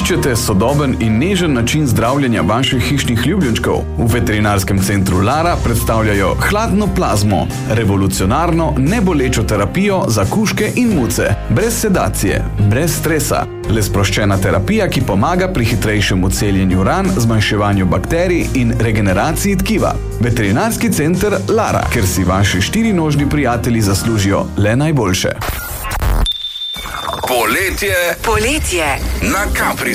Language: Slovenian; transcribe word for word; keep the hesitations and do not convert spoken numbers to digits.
Iščete sodoben in nežen način zdravljenja vaših hišnih ljubljenčkov? V veterinarskem centru Lara predstavljajo hladno plazmo, revolucionarno, nebolečo terapijo za kužke in muce. Brez sedacije, brez stresa. Le sproščena terapija, ki pomaga pri hitrejšemu celjenju ran, zmanjševanju bakterij in regeneraciji tkiva. Veterinarski center Lara, ker si vaši štirinožni prijatelji zaslužijo le najboljše. Poletje, Poletje na Capri